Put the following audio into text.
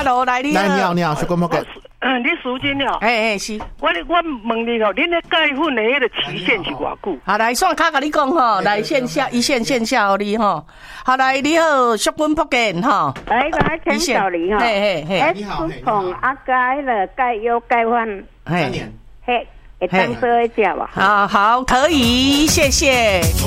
Hello， 来你好。 你好，小关木哥。 你时间了？ 是。 我问你哦，恁咧钙粉的迄个期限是偌久？ 好，来线卡甲你讲吼，来线下一线线下你吼。好，来你好，小关木哥吼。 来，我请教你吼。 你好， 碰阿钙了钙油钙粉。 3年。 会当做一食吧？ 好，可以，谢谢。